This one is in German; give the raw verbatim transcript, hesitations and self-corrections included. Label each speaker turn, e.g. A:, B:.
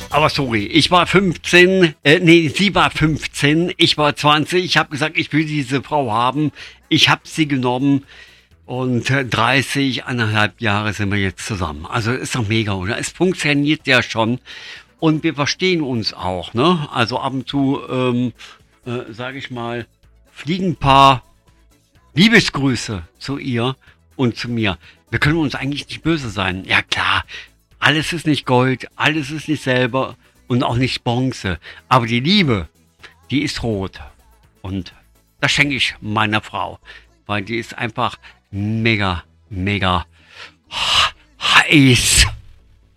A: Aber sorry, ich war fünfzehn, äh, nee, sie war fünfzehn, ich war zwanzig. Ich habe gesagt, ich will diese Frau haben. Ich habe sie genommen und äh, dreißig, eineinhalb Jahre sind wir jetzt zusammen. Also ist doch mega, oder? Es funktioniert ja schon und wir verstehen uns auch, ne? Also ab und zu, ähm, äh, sage ich mal, fliegen ein paar Liebesgrüße zu ihr und zu mir. Wir können uns eigentlich nicht böse sein. Ja klar, alles ist nicht Gold, alles ist nicht Silber und auch nicht Bronze. Aber die Liebe, die ist rot. Und das schenke ich meiner Frau. Weil die ist einfach mega, mega heiß.